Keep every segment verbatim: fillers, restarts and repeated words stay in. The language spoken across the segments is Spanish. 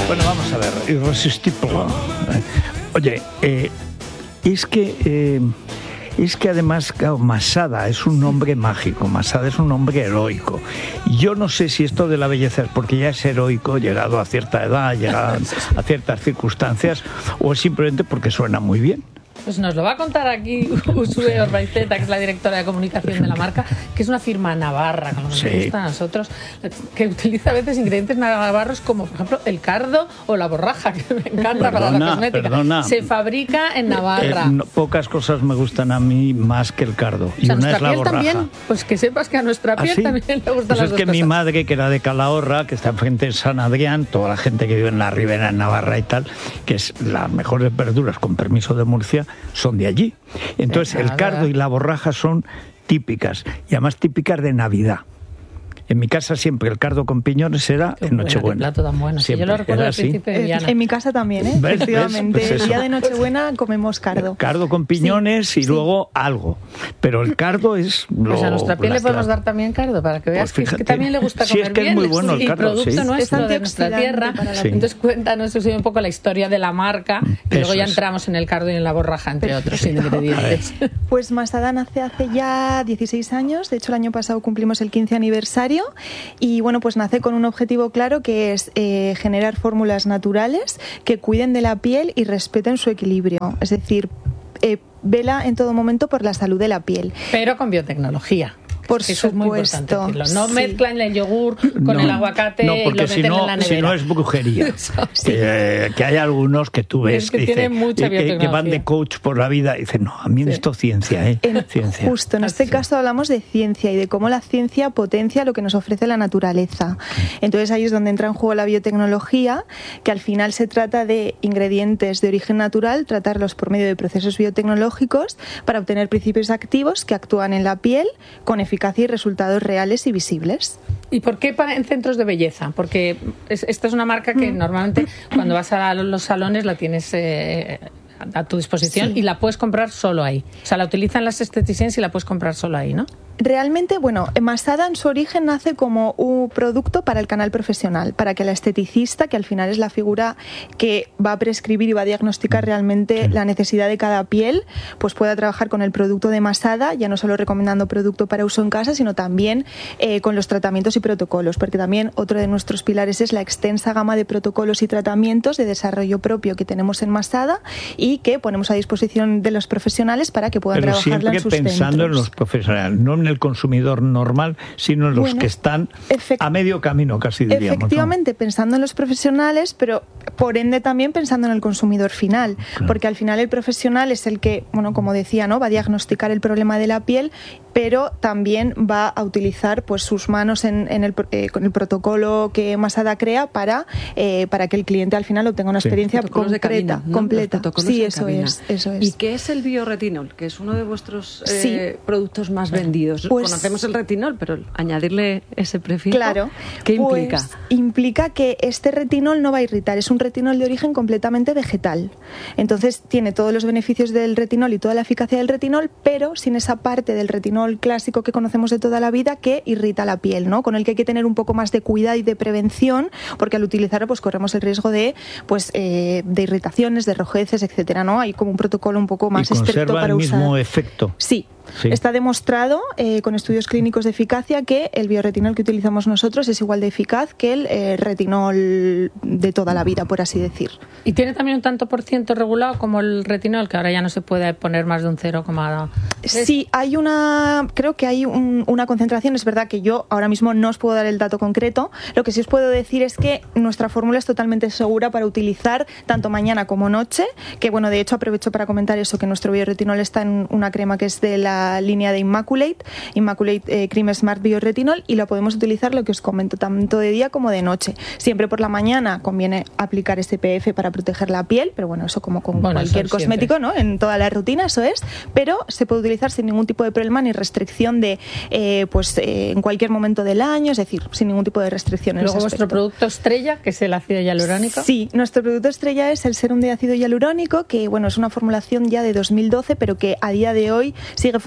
Bueno, vamos a ver, Irresistible. Oye, eh, es que... Eh, Es que además, claro, Masada es un nombre mágico, Masada es un nombre heroico. Yo no sé si esto de la belleza es porque ya es heroico, llegado a cierta edad, llegado a ciertas circunstancias, o es simplemente porque suena muy bien. Pues nos lo va a contar aquí Uxue Orbaizeta, que es la directora de comunicación de la marca, que es una firma navarra, como nos Sí. gusta a nosotros, que utiliza a veces ingredientes navarros como, por ejemplo, el cardo o la borraja, que me encanta Perdona, para la cosmética. perdona. Se fabrica en Navarra. Eh, no, pocas cosas me gustan a mí más que el cardo. Y O sea, una nuestra es la piel borraja. también, pues que sepas que a nuestra ¿Ah, piel sí? también le gustan Pues las es dos que cosas. mi madre, que era de Calahorra, que está enfrente de San Adrián, toda la gente que vive en la Ribera, en Navarra y tal, que es las mejores verduras, con permiso de Murcia, son de allí. Entonces, Sí, el claro. cardo y la borraja son típicas, y además típicas de Navidad. En mi casa siempre el cardo con piñones era Qué en bueno, Nochebuena. qué plato tan bueno. Sí, Siempre, yo lo recuerdo era al así. principio de Eh, Viana. En mi casa también, ¿eh? ¿Ves? ¿Ves? Efectivamente. Pues eso. El día de Nochebuena comemos cardo. Cardo con piñones Sí, y sí. luego algo. Pero el cardo es lo... Pues a nuestra piel le las podemos tra- dar también cardo, para que veas Pues que, es que fíjate. también le gusta Sí, comer es que es bien. muy bueno el y cardo, producto sí. nuestro Es de nuestra antioxidante tierra. para la Sí. Entonces cuéntanos Uxue, un poco la historia de la marca, y Eso luego ya es. entramos en el cardo y en la borraja, entre otros ingredientes. Pues Masada nace hace ya dieciséis años, de hecho el año pasado cumplimos el quince aniversario y bueno, pues nace con un objetivo claro que es eh, generar fórmulas naturales que cuiden de la piel y respeten su equilibrio, es decir, eh, vela en todo momento por la salud de la piel. Pero con biotecnología. Por Que eso es muy importante supuesto, decirlo. No sí. mezclan el yogur con No, el aguacate no, y porque lo si meten no, en la nevera. si no es brujería. Sí. que, que hay algunos que tú ves Es que dicen, tienen mucha y que, que van biotecnología. de coach por la vida y dicen, no, a mí Sí. esto es ciencia, ¿eh? En- Ciencia. Justo, en este Así. caso hablamos de ciencia y de cómo la ciencia potencia lo que nos ofrece la naturaleza. Entonces ahí es donde entra en juego la biotecnología, que al final se trata de ingredientes de origen natural, tratarlos por medio de procesos biotecnológicos para obtener principios activos que actúan en la piel con eficacia y resultados reales y visibles. ¿Y por qué para- en centros de belleza? Porque es- esta es una marca que normalmente cuando vas a los salones la tienes eh, a tu disposición Sí. y la puedes comprar solo ahí. O sea, la utilizan las esteticienses y la puedes comprar solo ahí, ¿no? Realmente, bueno, Masada en su origen nace como un producto para el canal profesional, para que la esteticista, que al final es la figura que va a prescribir y va a diagnosticar realmente la necesidad de cada piel, pues pueda trabajar con el producto de Masada, ya no solo recomendando producto para uso en casa, sino también eh, con los tratamientos y protocolos, porque también otro de nuestros pilares es la extensa gama de protocolos y tratamientos de desarrollo propio que tenemos en Masada y que ponemos a disposición de los profesionales para que puedan Pero trabajarla en siempre sus pensando en centros. los profesionales, no en el consumidor normal, sino en los Bueno, que están efect- a medio camino, casi diríamos. ¿no? Efectivamente, pensando en los profesionales, pero por ende también pensando en el consumidor final, Claro. porque al final el profesional es el que, bueno, como decía, ¿no? va a diagnosticar el problema de la piel, pero también va a utilizar pues sus manos en, en el, eh, con el protocolo que Masada crea para, eh, para que el cliente al final obtenga una Sí. experiencia Protocolos de concreta, cabina, ¿no? completa. Los protocolos Sí, de eso cabina. es, eso es. ¿Y qué es el bioretinol? Que es uno de vuestros eh, Sí. productos más vendidos. Pues- Conocemos el retinol, pero añadirle ese prefijo, Claro. ¿qué Pues, implica? implica que este retinol no va a irritar, es un retinol de origen completamente vegetal. Entonces tiene todos los beneficios del retinol y toda la eficacia del retinol, pero sin esa parte del retinol clásico que conocemos de toda la vida que irrita la piel, ¿no? Con el que hay que tener un poco más de cuidado y de prevención, porque al utilizarlo pues corremos el riesgo de pues eh, de irritaciones, de rojeces, etcétera, ¿no? Hay como un protocolo un poco más y estricto conserva para el mismo usar. efecto. Sí. Sí. Está demostrado eh, con estudios clínicos de eficacia que el bioretinol que utilizamos nosotros es igual de eficaz que el eh, retinol de toda la vida, por así decir. Y tiene también un tanto por ciento regulado como el retinol, que ahora ya no se puede poner más de un cero coma tres. Sí, hay una, creo que hay un- una concentración, es verdad que yo ahora mismo no os puedo dar el dato concreto, lo que sí os puedo decir es que nuestra fórmula es totalmente segura para utilizar tanto mañana como noche, que bueno, de hecho aprovecho para comentar eso, que nuestro bioretinol está en una crema que es de la línea de Immaculate, Immaculate eh, Cream Smart Bioretinol, y lo podemos utilizar, lo que os comento, tanto de día como de noche. Siempre por la mañana conviene aplicar S P F para proteger la piel, pero bueno, eso como con Bueno, cualquier eso siempre. cosmético, ¿no? En toda la rutina, eso es, pero se puede utilizar sin ningún tipo de problema ni restricción de, eh, pues eh, en cualquier momento del año, es decir, sin ningún tipo de restricción en Luego ese vuestro aspecto. producto estrella, que es el ácido hialurónico. Sí, nuestro producto estrella es el serum de ácido hialurónico, que bueno, es una formulación ya de dos mil doce, pero que a día de hoy sigue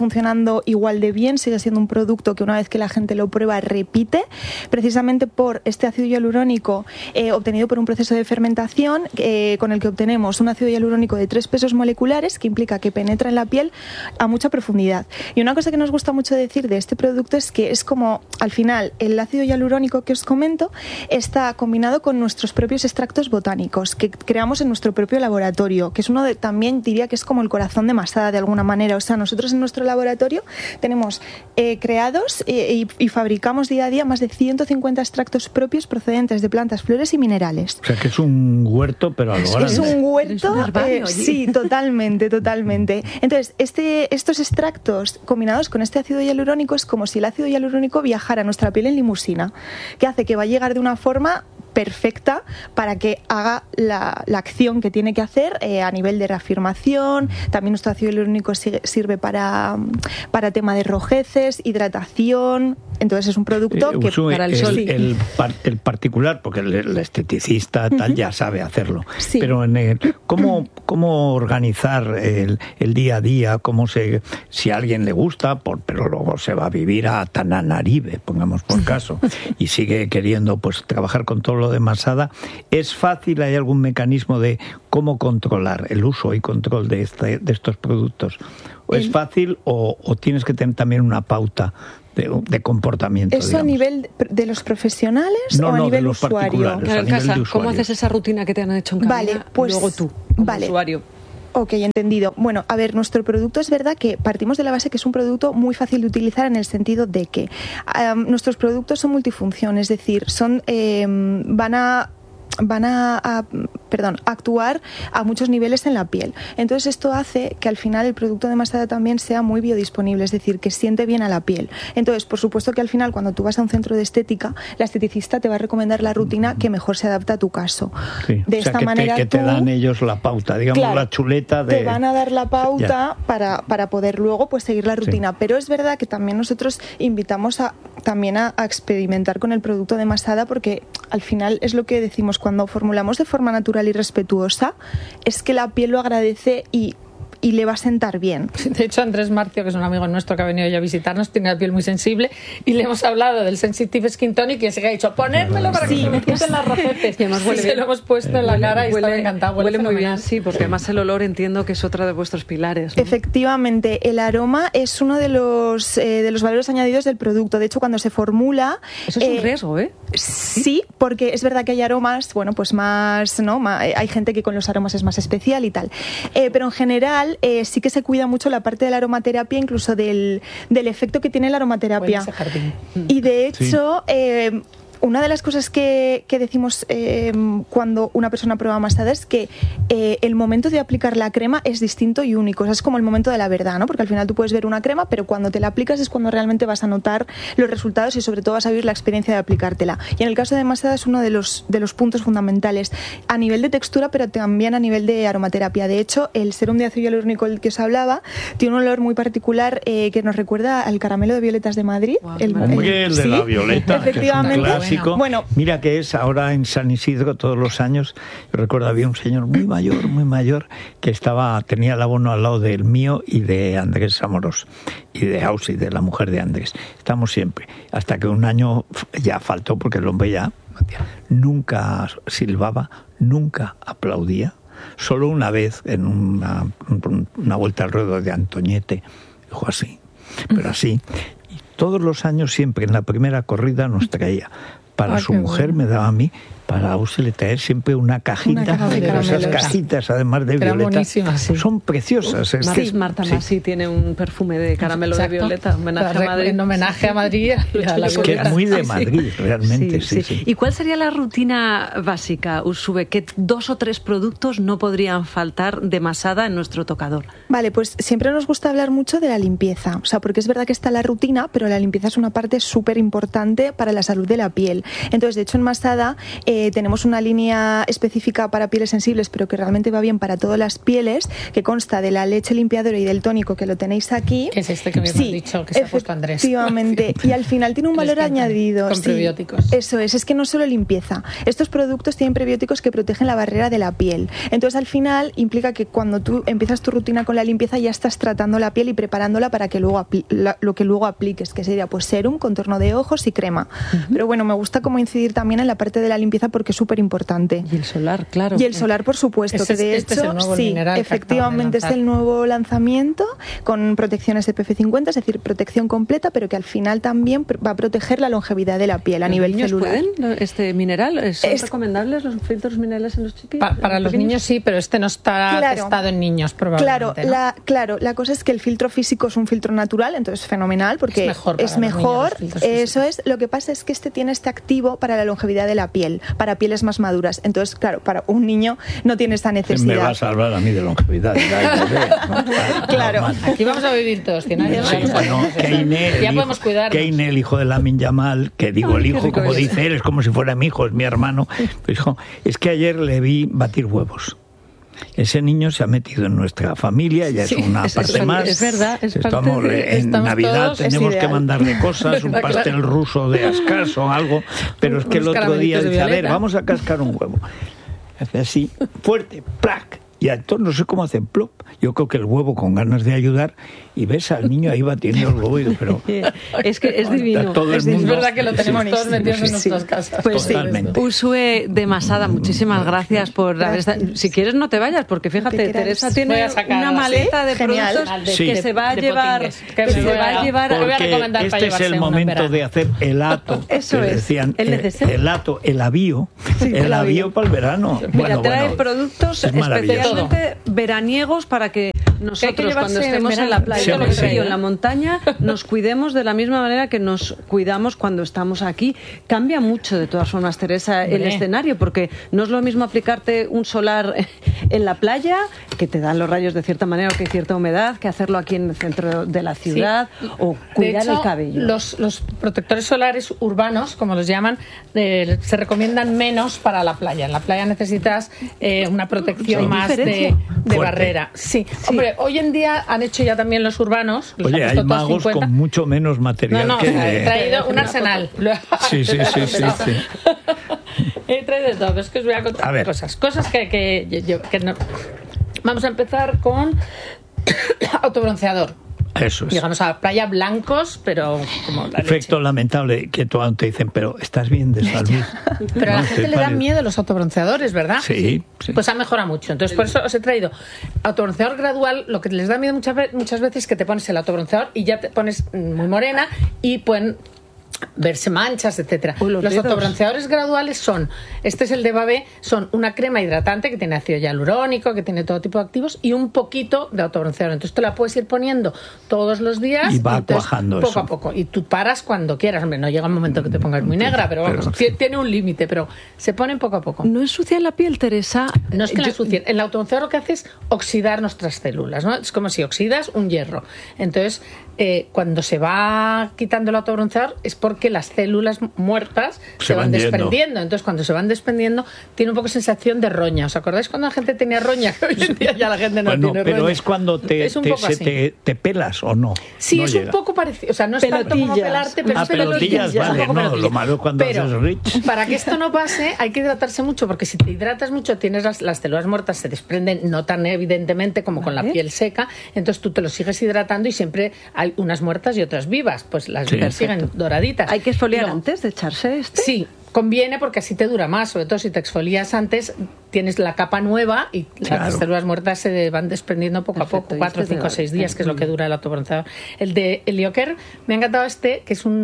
funcionando igual de bien, sigue siendo un producto que una vez que la gente lo prueba repite, precisamente por este ácido hialurónico eh, obtenido por un proceso de fermentación eh, con el que obtenemos un ácido hialurónico de tres pesos moleculares, que implica que penetra en la piel a mucha profundidad. Y una cosa que nos gusta mucho decir de este producto es que es como, al final, el ácido hialurónico que os comento está combinado con nuestros propios extractos botánicos que creamos en nuestro propio laboratorio, que es uno de, también diría que es como el corazón de Masada de alguna manera. O sea, nosotros en nuestro laboratorio tenemos eh, creados eh, y, y fabricamos día a día más de ciento cincuenta extractos propios procedentes de plantas, flores y minerales. O sea, que es un huerto, pero a lo grande. Es un huerto, Es un herbario, eh, sí, totalmente, totalmente. Entonces, este, estos extractos combinados con este ácido hialurónico es como si el ácido hialurónico viajara a nuestra piel en limusina, que hace que va a llegar de una forma perfecta para que haga la, la acción que tiene que hacer eh, a nivel de reafirmación. También nuestro ácido hialurónico sirve para, para tema de rojeces, hidratación. Entonces es un producto eh, que Usue, para el, el sol el, el, par, el particular, porque el, el esteticista tal, uh-huh, ya sabe hacerlo, sí, pero en el, ¿cómo, cómo organizar el, el día a día? ¿Cómo se, si a alguien le gusta, por, pero luego se va a vivir a Tananarive, pongamos por caso, y sigue queriendo pues trabajar con todo lo de Masada? ¿Es fácil? ¿Hay algún mecanismo de cómo controlar el uso y control de, este, de estos productos? ¿O es fácil o, o tienes que tener también una pauta de, de comportamiento? ¿Eso digamos? a nivel de los profesionales no, o a no, nivel de los usuario? particulares, Claro, a en nivel casa, de ¿cómo usuario. haces esa rutina que te han hecho en cabina Vale, pues, y luego tú, como vale. usuario? Ok, entendido. Bueno, a ver, nuestro producto es verdad que partimos de la base que es un producto muy fácil de utilizar en el sentido de que um, nuestros productos son multifunción, es decir, son eh, van a van a, a perdón, actuar a muchos niveles en la piel. Entonces esto hace que al final el producto de Masada también sea muy biodisponible, es decir, que siente bien a la piel. Entonces, por supuesto que al final cuando tú vas a un centro de estética, la esteticista te va a recomendar la rutina que mejor se adapta a tu caso. Sí. De o sea, esta que manera te, que te tú, dan ellos la pauta, digamos, claro, la chuleta de... te van a dar la pauta para, para poder luego pues seguir la rutina. Sí. Pero es verdad que también nosotros invitamos a también a, a experimentar con el producto de Masada, porque al final es lo que decimos cuando formulamos de forma natural y respetuosa, es que la piel lo agradece y y le va a sentar bien. De hecho, Andrés Marcio, que es un amigo nuestro que ha venido ya a visitarnos, tiene la piel muy sensible y le hemos hablado del Sensitive Skin Tonic y ese que ha dicho, ponérmelo para que sí, se me quiten las rojeces. Y además huele sí, bien. Se lo hemos puesto en la cara y está encantado. Huele, huele muy bien, sí, porque además el olor entiendo que es otro de vuestros pilares, ¿no? Efectivamente, el aroma es uno de los, eh, de los valores añadidos del producto. De hecho, cuando se formula... Eso es eh, un riesgo, ¿eh? Sí, porque es verdad que hay aromas, bueno, pues más, ¿no? Hay gente que con los aromas es más especial y tal. Eh, pero en general, Eh, sí que se cuida mucho la parte de la aromaterapia, incluso del, del efecto que tiene la aromaterapia. Y de hecho, sí. eh, una de las cosas que, que decimos eh, cuando una persona prueba Masada es que eh, el momento de aplicar la crema es distinto y único. O sea, es como el momento de la verdad, ¿no? Porque al final tú puedes ver una crema, pero cuando te la aplicas es cuando realmente vas a notar los resultados y sobre todo vas a vivir la experiencia de aplicártela. Y en el caso de Masada es uno de los, de los puntos fundamentales a nivel de textura, pero también a nivel de aromaterapia. De hecho, el serum de ácido hialurónico del que os hablaba tiene un olor muy particular eh, que nos recuerda al caramelo de violetas de Madrid. Wow, el, el, el de ¿sí? la violeta. Efectivamente. Bueno, mira que es ahora en San Isidro todos los años. Yo recuerdo había un señor muy mayor, muy mayor, que estaba tenía el abono al lado del mío y de Andrés Amorós y de Ausi, de la mujer de Andrés. Estamos siempre, hasta que un año ya faltó porque el hombre ya nunca silbaba, nunca aplaudía. Solo una vez en una, una vuelta al ruedo de Antoñete dijo así, pero así. Y todos los años siempre en la primera corrida nos traía. Para ah, su mujer bueno. me daba a mí, para Ausi le traer siempre una cajita, una caja de pero esas cajitas además de Era violeta, sí. son preciosas. Uh, sí, Marta sí. Masi tiene un perfume de caramelo Exacto. de violeta, homenaje a Madrid. En homenaje a Madrid. A la es que es muy de Madrid, sí. realmente. Sí, sí, sí. Sí. ¿Y cuál sería la rutina básica, Usue? ¿Qué dos o tres productos no podrían faltar de Masada en nuestro tocador? Vale, pues siempre nos gusta hablar mucho de la limpieza, o sea, porque es verdad que está la rutina, pero la limpieza es una parte súper importante para la salud de la piel. Entonces, de hecho, en Masada eh, eh, tenemos una línea específica para pieles sensibles, pero que realmente va bien para todas las pieles, que consta de la leche limpiadora y del tónico, que lo tenéis aquí. Que es este que me sí, has dicho, que se ha puesto Andrés. Efectivamente. Y al final tiene un valor añadido. Con sí, prebióticos. Eso es, es que no solo limpieza. Estos productos tienen prebióticos que protegen la barrera de la piel. Entonces, al final, implica que cuando tú empiezas tu rutina con la limpieza, ya estás tratando la piel y preparándola para que luego apli- la, lo que luego apliques, que sería pues serum, contorno de ojos y crema. Uh-huh. Pero bueno, me gusta como incidir también en la parte de la limpieza porque es súper importante. Y el solar, claro. Y el solar, por supuesto, este, que de este hecho, es el nuevo sí, mineral efectivamente es el nuevo lanzamiento con protección S P F cincuenta, es decir, protección completa, pero que al final también va a proteger la longevidad de la piel a nivel niños celular. ¿Pueden este mineral? ¿Son es, recomendables los filtros minerales en los chiquis? Pa, para los pequeños? niños sí, pero este no está claro, testado en niños probablemente. Claro, ¿no? la, claro, la cosa es que el filtro físico es un filtro natural, entonces fenomenal, porque es mejor. Es mejor eso es. Lo que pasa es que este tiene este activo para la longevidad de la piel, para pieles más maduras. Entonces, claro, para un niño no tiene esa necesidad. Me va a salvar a mí de longevidad. Claro. Aquí vamos a vivir todos cien años. Sí, bueno, Keine, ya podemos cuidarnos. Keine, el hijo de Lamin Yamal, que digo Ay, el hijo, como dice él, es como si fuera mi hijo, es mi hermano. Pues dijo, es que ayer le vi batir huevos. Ese niño se ha metido en nuestra familia, ya sí, es una es, parte es, más. Es verdad, es Estamos, parte de, en estamos Navidad todos, tenemos que mandarle cosas, un pastel claro. ruso de Ascas o algo, pero es que el otro día dice, a ver, vamos a cascar un huevo. Hace así, fuerte, ¡plac! Y entonces no sé cómo hacen plop. Yo creo que el huevo con ganas de ayudar y ves al niño ahí batiendo el huevo y digo, pero es que es divino. Todo es, el mundo, es verdad que lo tenemos sí, todos metidos sí, en nuestras sí, casas. Pues totalmente. Sí. Usue de Masada, muchísimas gracias por gracias. haber estado. Si quieres no te vayas, porque fíjate, Teresa tiene una maleta de Genial. productos sí. que se va a de llevar, que se va a llevar. Voy a recomendar este para es el momento de hacer el ato. Eso que es. decían, el, el ato, el avío, sí, el avío para el verano. Mira, bueno, trae bueno, productos especialmente veraniegos para que nosotros que cuando estemos en la playa en el río, en la montaña, nos cuidemos de la misma manera que nos cuidamos cuando estamos aquí. Cambia mucho de todas formas, Teresa, el escenario, porque no es lo mismo aplicarte un solar en la playa, que te dan los rayos de cierta manera o que hay cierta humedad, que hacerlo aquí en el centro de la ciudad, sí. o cuidar de hecho, el cabello. Los, los protectores solares urbanos, como los llaman, eh, se recomiendan menos para la playa. En la playa necesitas eh, una protección más de, de barrera. Sí. sí, hombre, hoy en día han hecho ya también los urbanos. Los Oye, hay magos cincuenta con mucho menos material. No, no, que... he traído un arsenal. Sí, sí, sí, sí, sí. He traído de todo, es que os voy a contar a ver. cosas. Cosas que, que, yo, que no... Vamos a empezar con autobronceador. Eso es. Llegamos a la playa blancos, pero como la efecto leche. Lamentable que tú te dicen, pero estás bien de salud. Pero no, a la gente le da miedo los autobronceadores, ¿verdad? Sí, sí. Pues ha mejorado mucho. Entonces, por eso os he traído autobronceador gradual. Lo que les da miedo muchas veces, muchas veces es que te pones el autobronceador y ya te pones muy morena y pueden verse manchas, etcétera. Uy, los los autobronceadores graduales son, este es el de Babé, son una crema hidratante que tiene ácido hialurónico, que tiene todo tipo de activos y un poquito de autobronceador. Entonces te la puedes ir poniendo todos los días y va entonces, cuajando poco eso. a poco. Y tú paras cuando quieras. Hombre, no llega un momento que te pongas muy negra, pero vamos, pero, sí. tiene un límite, pero se ponen poco a poco. ¿No ensucia la piel, Teresa? No es que Yo... la ensucien. El autobronceador lo que hace es oxidar nuestras células, ¿no? Es como si oxidas un hierro. Entonces, eh, cuando se va quitando el autobronceador es porque las células muertas se, se van, van desprendiendo. Entonces, cuando se van desprendiendo, tiene un poco sensación de roña. ¿Os acordáis cuando la gente tenía roña? Hoy en día ya la gente no bueno, tiene pero roña. es cuando te, es un te, poco se así. Te, te pelas o no. Sí, no es llega. un poco parecido. O sea, no es tanto como pelarte, pero ah, es pelotillas, pelotillas. Vale, no, pelotillas. lo malo es cuando pero, haces rich. Para que esto no pase, hay que hidratarse mucho, porque si te hidratas mucho, tienes las, las células muertas, se desprenden no tan evidentemente como con ¿vale? la piel seca, entonces tú te lo sigues hidratando y siempre hay unas muertas y otras vivas. Pues las sí, vivas siguen doraditas. ¿Hay que exfoliar no. antes de echarse este? Sí, conviene porque así te dura más, sobre todo si te exfolias antes, tienes la capa nueva y claro. las células muertas se van desprendiendo poco Perfecto, a poco, cuatro, este cinco, seis días, que es lo que dura el autobronceador. El de Helioker, me ha encantado este, que es un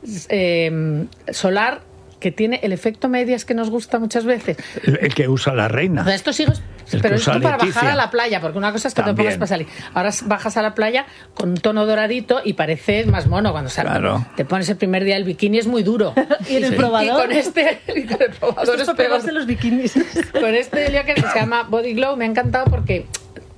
eh, solar que tiene el efecto medias que nos gusta muchas veces. El, el que usa la reina. O sea, estos hijos, pero es para Leticia. Bajar a la playa, porque una cosa es que También. te pongas para salir. Ahora bajas a la playa con un tono doradito y parece más mono cuando sales. Claro. Te pones el primer día el bikini, es muy duro. y en el sí. probador. Y con este, y con el probador es peor. Los bikinis. Con este Helioker que se llama Body Glow me ha encantado porque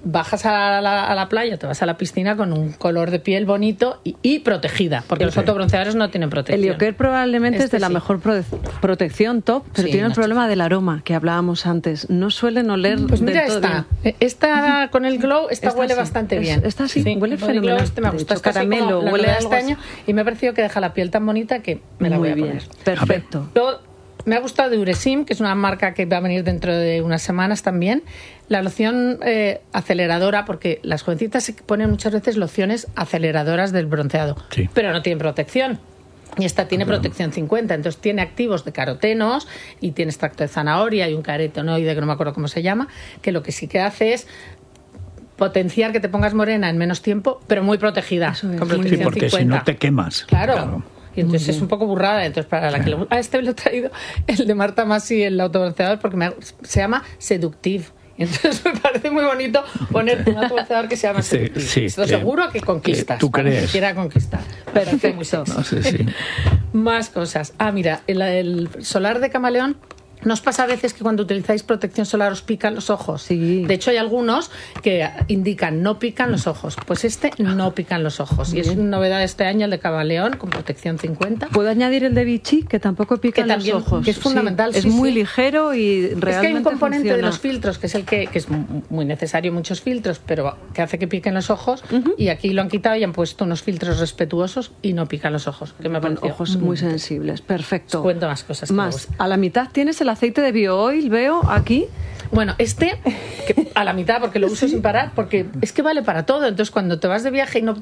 bajas a la, a la playa, te vas a la piscina con un color de piel bonito y, y protegida, porque los autobronceadores no tienen protección. El Ioker probablemente este es de la sí. mejor pro protección top, pero sí, tiene el problema del aroma que hablábamos antes. No suelen oler Pues mira del todo esta, bien. esta con el glow, esta, esta huele sí. bastante es, bien. Esta sí, sí huele fenomenal. Este me gusta, hecho, caramelo, huele a este año y me ha parecido que deja la piel tan bonita que me la Muy voy a bien. poner. Perfecto. Luego, me ha gustado de Uresim, que es una marca que va a venir dentro de unas semanas también. La loción eh, aceleradora, porque las jovencitas se ponen muchas veces lociones aceleradoras del bronceado, sí. pero no tienen protección. Y esta tiene Claro. protección cincuenta, entonces tiene activos de carotenos y tiene extracto de zanahoria y un carotenoide que no me acuerdo cómo se llama, que lo que sí que hace es potenciar que te pongas morena en menos tiempo, pero muy protegida. Eso es. Con Sí, protección porque cincuenta. si no te quemas. Claro. claro. Y entonces es un poco burrada. Entonces, para la que le gusta. A este le he traído el de Marta Masi, el autobronceador, porque me, se llama Seductive. Entonces me parece muy bonito poner un autobronceador que se llama Sí, Seductive. sí, Esto que- seguro que conquistas. que tú para crees. quien quiera conquistar. Perfecto. Muy sexy. No sé si. Más cosas. Ah, mira, el, el solar de camaleón. ¿No os pasa a veces que cuando utilizáis protección solar os pican los ojos? Sí. De hecho, hay algunos que indican no pican los ojos. Pues este no pican los ojos. Y es una novedad de este año el de camaleón con protección cincuenta. ¿Puedo añadir el de Vichy, que tampoco pica Que también- los ojos? que es fundamental, Sí, sí, es muy sí. ligero y realmente Es que hay un componente funciona. de los filtros, que es el que, que es muy necesario, muchos filtros, pero que hace que piquen los ojos. Uh-huh. Y aquí lo han quitado y han puesto unos filtros respetuosos y no pican los ojos. Que me Con pareció ojos muy sensibles. Perfecto. Os cuento más cosas. que me Más. gustan. A la mitad tienes el aceite de BioOil, veo aquí. Bueno, este, que a la mitad, porque lo uso sin parar, porque es que vale para todo. Entonces, cuando te vas de viaje y no,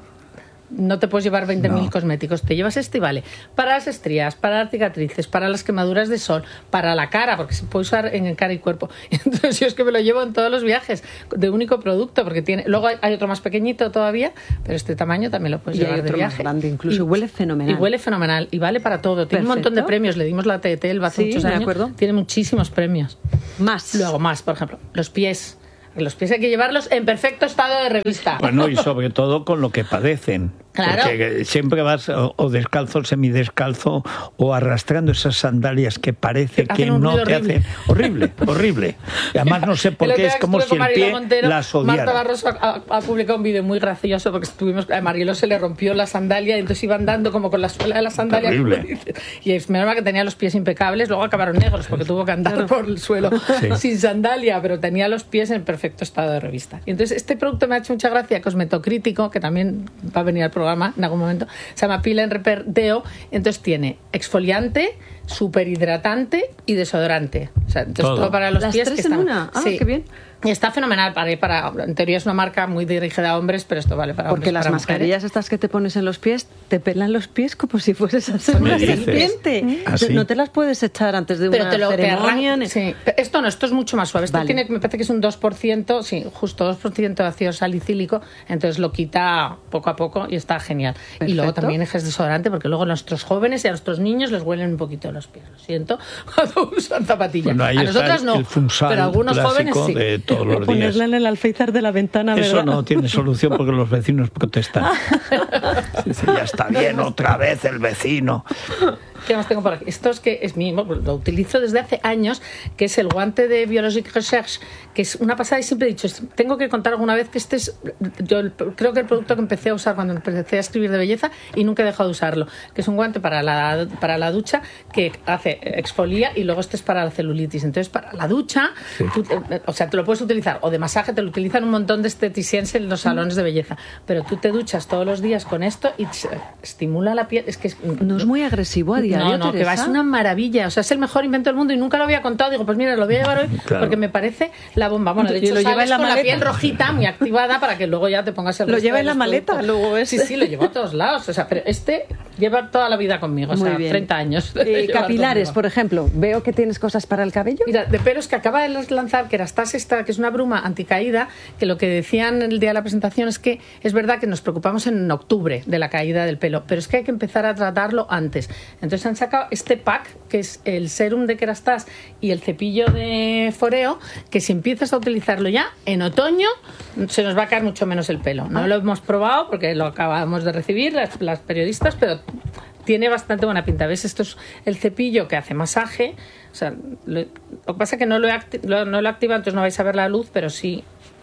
no te puedes llevar veinte mil No. cosméticos, te llevas este y vale para las estrías, para las cicatrices, para las quemaduras de sol, para la cara, porque se puede usar en cara y cuerpo. Entonces, yo es que me lo llevo en todos los viajes, de único producto, porque tiene. Luego hay, hay otro más pequeñito todavía, pero este tamaño también lo puedes Y hay llevar de otro más viaje. grande, incluso, y huele fenomenal. Y huele fenomenal, y vale para todo. Tiene un montón de Perfecto. premios, le dimos la T T L hace Sí, muchos me años. acuerdo. Tiene muchísimos premios. Más. Luego más, por ejemplo, los pies. Los pies hay que llevarlos en perfecto estado de revista. Bueno, y sobre todo con lo que padecen. Claro. Porque siempre vas o, o descalzo, semidescalzo, o arrastrando esas sandalias que parece Hacen que un no ruido te horrible. hacen. Horrible, horrible. Y además no sé por El qué, otro es día como estuve si con el Mariló pie Montero, las Marta odiara. Barroso ha, ha publicado un vídeo muy gracioso porque estuvimos, a Mariló se le rompió la sandalia y entonces iba andando como con la suela de la sandalia. Terrible. Y es menos mal que tenía los pies impecables, luego acabaron negros porque tuvo que andar por el suelo Sí. sin sandalia, pero tenía los pies en perfecto estado de revista. Y entonces este producto me ha hecho mucha gracia, Cosmetocrítico, que también va a venir al programa en algún momento, se llama Peel and Repair Deo, entonces tiene exfoliante, súper hidratante y desodorante. O sea, entonces todo, Todo. para los Las pies tres que en están. una. Ah, Sí. qué bien. Y está fenomenal para, para en teoría es una marca muy dirigida a hombres, pero esto vale para Porque hombres, las para mascarillas mujeres. estas que te pones en los pies te pelan los pies como si fueses a ser ¿Me una dices? serpiente. ¿Ah, sí? No te las puedes echar antes de Pero una te lo te ceremonia. arran- sí. Esto no, esto es mucho más suave. Esto Vale. tiene, me parece que es un dos por ciento, sí, justo dos por ciento de ácido salicílico, entonces lo quita poco a poco y está genial. Y luego Perfecto. también es desodorante, porque luego a nuestros jóvenes y a nuestros niños les huelen un poquito los pies. Lo siento, cuando usan zapatillas. Bueno, ahí a está nosotras el- no, el funsal pero algunos jóvenes clásico sí. de todos los días. Ponerla en el alféizar de la ventana, Eso ¿verdad? no tiene solución porque los vecinos protestan. Sí, sí, ya está bien, otra vez el vecino. ¿Qué más tengo por aquí? Esto es que es mío, lo utilizo desde hace años, que es el guante de Biologic Research, que es una pasada y siempre he dicho, tengo que contar alguna vez que este es, yo el- creo que el producto que empecé a usar cuando empecé a escribir de belleza y nunca he dejado de usarlo, que es un guante para la, para la ducha que hace exfolia y luego este es para la celulitis. Entonces, para la ducha, Sí. tú, eh, o sea, te lo puedes utilizar, o de masaje, te lo utilizan un montón de esteticienses en los salones de belleza, pero tú te duchas todos los días con esto y se- estimula la piel, es que es, No es muy agresivo a diario, no, no, que va, Teresa. es una maravilla. O sea, es el mejor invento del mundo y nunca lo había contado. Digo, pues mira, lo voy a llevar hoy Claro. porque me parece la bomba. Bueno, de Y hecho, lo lleva sales en la con la maleta. piel rojita, muy activada, para que luego ya te pongas el Lo resto lleva de en la los maleta, productos. luego es- Sí, sí, lo llevo a todos lados. O sea, pero este lleva toda la vida conmigo. O Muy sea, bien. treinta años. Eh, de llevar capilares, conmigo. por ejemplo. Veo que tienes cosas para el cabello. Mira, de pelos que acaba de lanzar Kerastase esta, que es una bruma anticaída, que lo que decían el día de la presentación es que es verdad que nos preocupamos en octubre de la caída del pelo, pero es que hay que empezar a tratarlo antes. Entonces han sacado este pack, que es el serum de Kerastase y el cepillo de Foreo, que si empiezas a utilizarlo ya, en otoño se nos va a caer mucho menos el pelo. No lo hemos probado porque lo acabamos de recibir las, las periodistas, pero tiene bastante buena pinta. ¿Ves? Esto es el cepillo que hace masaje. O sea, lo, lo que pasa es que no lo, he acti- lo, no lo he activado, entonces no vais a ver la luz, pero sí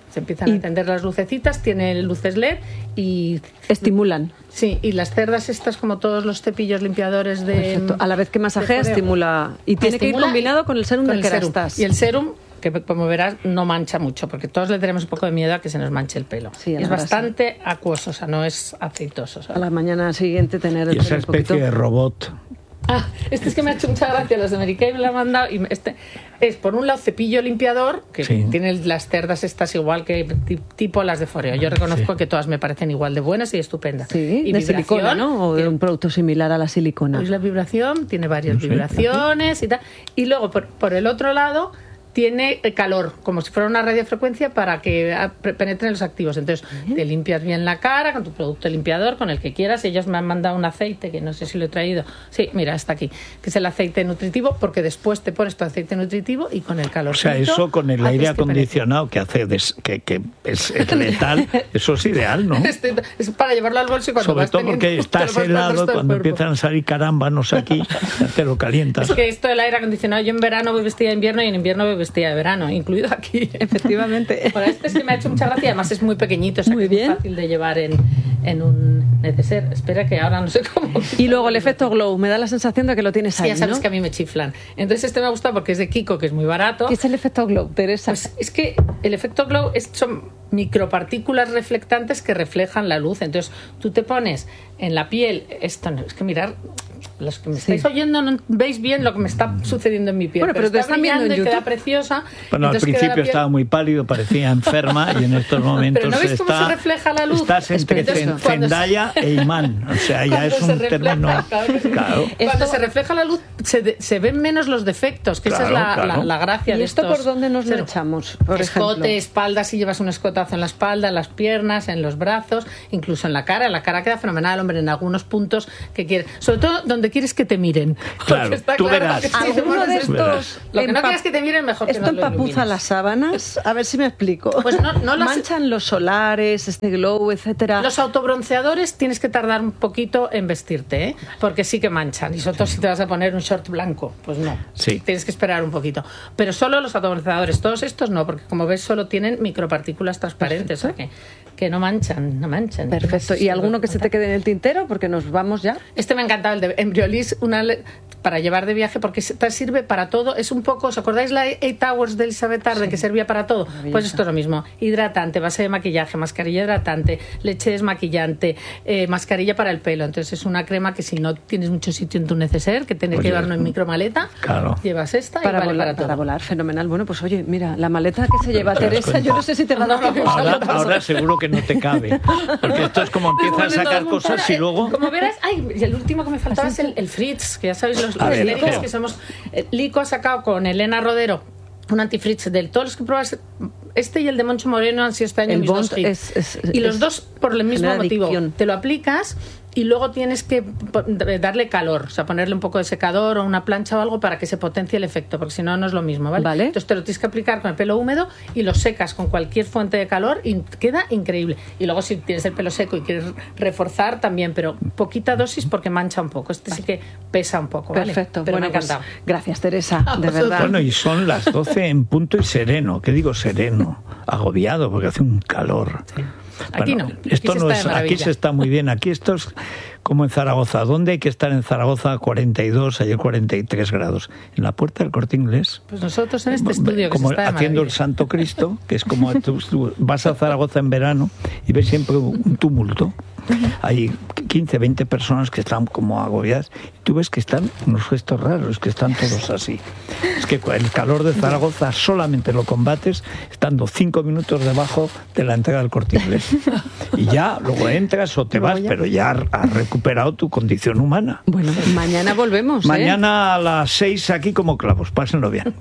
Se empiezan y... a encender las lucecitas, tiene luces L E D y... Estimulan. Sí, y las cerdas estas, como todos los cepillos limpiadores de... Perfecto. A la vez que masajea, estimula. Y tiene estimula que ir combinado con el serum del Kerastase. Y el serum, que como verás, no mancha mucho, porque todos le tenemos un poco de miedo a que se nos manche el pelo. Sí, es bastante sí. acuoso, o sea, no es aceitoso. ¿sabes? A la mañana siguiente tener el y esa especie poquito... de robot... Ah, este es que me ha hecho mucha gracia, los de Mary Kay me lo han mandado. Y este es, por un lado, cepillo limpiador, que sí. tiene las cerdas estas igual que tipo las de Foreo. Yo reconozco sí. que todas me parecen igual de buenas y estupendas. Sí, y de silicona, ¿no? O de un producto similar a la silicona. Pues la vibración, tiene varias no sé, vibraciones y tal. Y luego, por, por el otro lado... tiene calor, como si fuera una radiofrecuencia para que penetren los activos. Entonces, uh-huh. te limpias bien la cara con tu producto limpiador, con el que quieras. Ellos me han mandado un aceite, que no sé si lo he traído. Sí, mira, está aquí. Que es el aceite nutritivo, porque después te pones tu aceite nutritivo y con el calor. O sea, eso con el aire acondicionado que, que hace des, que, que es, es letal, eso es ideal, ¿no? Este, es para llevarlo al bolso y cuando Sobre vas todo porque estás helado, cuando empiezan a salir carámbanos aquí, te lo calientas. Es que esto del aire acondicionado, yo en verano voy vestida de invierno y en invierno voy vestida de verano, incluido aquí. Efectivamente. Bueno, este es que me ha hecho mucha gracia, además es muy pequeñito, o sea, muy que es bien. Muy fácil de llevar en, en un neceser. Espera que ahora no sé cómo. Y luego el efecto glow, me da la sensación de que lo tienes ahí, sí, ya sabes, ¿no? que a mí me chiflan. Entonces este me ha gustado porque es de Kiko, que es muy barato. ¿Qué es el efecto glow, Teresa? Pues es que el efecto glow es, son micropartículas reflectantes que reflejan la luz. Entonces tú te pones en la piel, esto no, es que mirar, los que me estáis sí. oyendo no veis bien lo que me está sucediendo en mi piel. Bueno, pero, pero te están viendo en YouTube. Queda preciosa. Bueno, al principio piel... estaba muy pálido, parecía enferma y en estos momentos pero ¿no veis está, cómo se refleja la luz? Estás entre Entonces, Zendaya se... e imán, o sea, ya es un refleja, término. Claro, claro. Cuando esto... se refleja la luz se, de, se ven menos los defectos, que claro, esa es la, claro. la, la gracia ¿Y de esto estos. por dónde nos lo echamos? Por escote, ejemplo. espalda, si llevas un escotazo en la espalda, en las piernas, en los brazos, incluso en la cara. En la cara queda fenomenal, hombre, en algunos puntos que quieres, sobre todo donde quieres que te miren. Claro, está tú claro verás. Que si alguno de estos, lo que no quieres que te miren, mejor que no lo ilumines. ¿Esto empapuza las sábanas? A ver si me explico. Pues no, no las... Manchan los solares, este glow, etcétera. Los autobronceadores tienes que tardar un poquito en vestirte, ¿eh? Porque sí que manchan. Y sobre todo si te vas a poner un short blanco, pues no. Sí. Tienes que esperar un poquito. Pero solo los autobronceadores, todos estos no, porque como ves solo tienen micropartículas transparentes, o sea que, que no manchan, no manchan. Perfecto. ¿Y alguno que se te quede en el tintero? Porque nos vamos ya. Este me ha encantado, el de Embryolisse, una para llevar de viaje, porque sirve para todo. Es un poco, ¿os acordáis la Eight Hours de Elizabeth Arden, sí, que servía para todo? Pues esto es lo mismo. Hidratante, base de maquillaje, mascarilla hidratante, leche desmaquillante, eh, mascarilla para el pelo. Entonces es una crema que si no tienes mucho sitio en tu neceser, que tienes oye, que llevarlo en micromaleta, claro, llevas esta para y vale volar, para todo. Para volar, fenomenal. Bueno, pues oye, mira, la maleta que se lleva Teresa, yo no sé si te va a dar tiempo. Ahora, ahora seguro que no te cabe, porque esto es como empiezan a sacar cosas y luego... Como verás, ay, y el último que me faltaba es el, el Fritz, que ya sabéis los, los lentes que somos... Eh, Lico ha sacado con Elena Rodero un antifritz del todos los que pruebas, este y el de Moncho Moreno han sido este año el mis dos hits. Es, es, y los es, dos por el mismo motivo. Adicción. Te lo aplicas y luego tienes que darle calor, o sea, ponerle un poco de secador o una plancha o algo para que se potencie el efecto, porque si no, no es lo mismo, ¿vale? ¿vale? Entonces te lo tienes que aplicar con el pelo húmedo y lo secas con cualquier fuente de calor y queda increíble. Y luego si tienes el pelo seco y quieres reforzar también, pero poquita dosis porque mancha un poco. Este vale. sí que pesa un poco, ¿vale? Perfecto. Pero bueno, me ha encantado. Pues, gracias, Teresa, de verdad. Bueno, y son las doce en punto y sereno. ¿Qué digo sereno? Agobiado porque hace un calor. Sí. Aquí bueno, no. Aquí esto se, no está es, aquí se está muy bien. Aquí esto es como en Zaragoza. ¿Dónde hay que estar en Zaragoza? cuarenta y dos, ayer cuarenta y tres grados. En la Puerta del Corte Inglés. Pues nosotros en este estudio que como se está de haciendo maravilla. El Santo Cristo, que es como tú, tú vas a Zaragoza en verano y ves siempre un tumulto. Hay quince, veinte personas que están como agobiadas y tú ves que están unos gestos raros, que están todos así. Es que el calor de Zaragoza solamente lo combates estando cinco minutos debajo de la entrada del Corte Inglés. Y ya luego entras o te vas, pero ya has recuperado tu condición humana. Bueno, mañana volvemos. Mañana ¿eh? a las seis aquí como clavos. Pásenlo bien.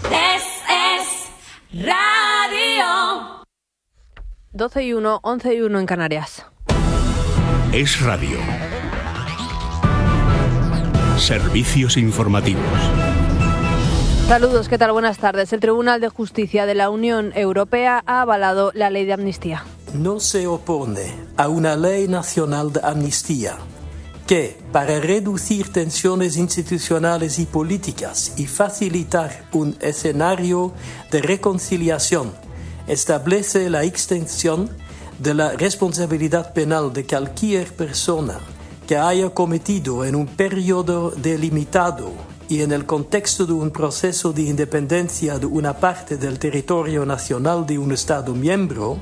Es, es radio. doce y uno, once y uno en Canarias. Es radio. Servicios informativos. Saludos, ¿qué tal? Buenas tardes. El Tribunal de Justicia de la Unión Europea ha avalado la ley de amnistía. No se opone a una ley nacional de amnistía que, para reducir tensiones institucionales y políticas y facilitar un escenario de reconciliación establece la extensión de la responsabilidad penal de cualquier persona que haya cometido en un periodo delimitado y en el contexto de un proceso de independencia de una parte del territorio nacional de un Estado miembro,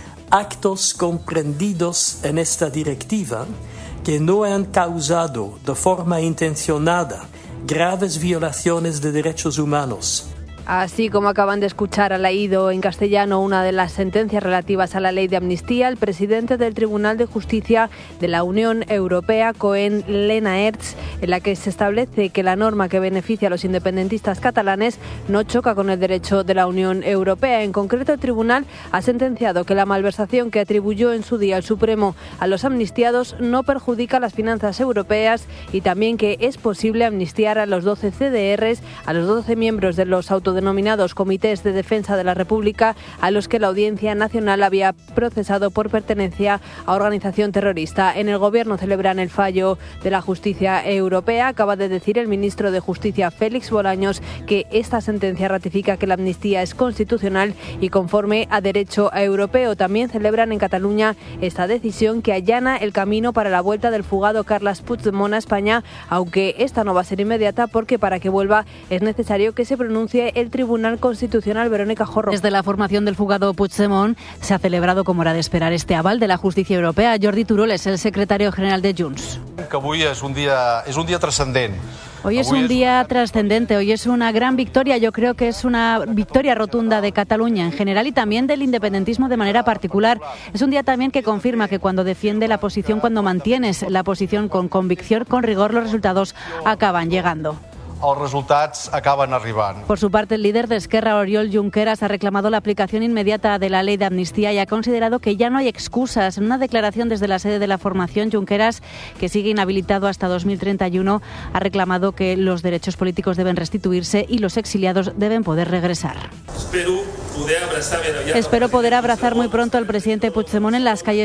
actos comprendidos en esta directiva que no han causado de forma intencionada graves violaciones de derechos humanos. Así como acaban de escuchar, ha leído en castellano una de las sentencias relativas a la ley de amnistía, el presidente del Tribunal de Justicia de la Unión Europea, Koen Lenaerts, en la que se establece que la norma que beneficia a los independentistas catalanes no choca con el derecho de la Unión Europea. En concreto, el tribunal ha sentenciado que la malversación que atribuyó en su día el Supremo a los amnistiados no perjudica las finanzas europeas y también que es posible amnistiar a los doce C D Rs, a los doce miembros de los autodenominados Comités de Defensa de la República, a los que la Audiencia Nacional había procesado por pertenencia a organización terrorista. En el Gobierno celebran el fallo de la justicia europea. Acaba de decir el ministro de Justicia, Félix Bolaños, que esta sentencia ratifica que la amnistía es constitucional y conforme a derecho europeo. También celebran en Cataluña esta decisión que allana el camino para la vuelta del fugado Carles Puigdemont a España, aunque esta no va a ser inmediata porque para que vuelva es necesario que se pronuncie el Tribunal Constitucional. Verónica Jorro. Desde la formación del fugado Puigdemont se ha celebrado, como era de esperar, este aval de la justicia europea. Jordi Turull es el secretario general de Junts. Que avui és un dia, és un dia transcendent. Hoy es un día trascendente, hoy es una gran victoria, yo creo que es una victoria rotunda de Cataluña en general y también del independentismo de manera particular. Es un día también que confirma que cuando defiende la posición, cuando mantienes la posición con convicción, con rigor, los resultados acaban llegando. Els resultats acaben arribant. Por su parte, el líder de Esquerra, Oriol Junqueras, ha reclamado la aplicación inmediata de la ley de amnistía y ha considerado que ya no hay excusas. En una declaración desde la sede de la formación, Junqueras, que sigue inhabilitado hasta dos mil treinta y uno, ha reclamado que los derechos políticos deben restituirse y los exiliados deben poder regresar. Espero poder abrazar, Espero poder abrazar muy pronto al presidente Puigdemont en las calles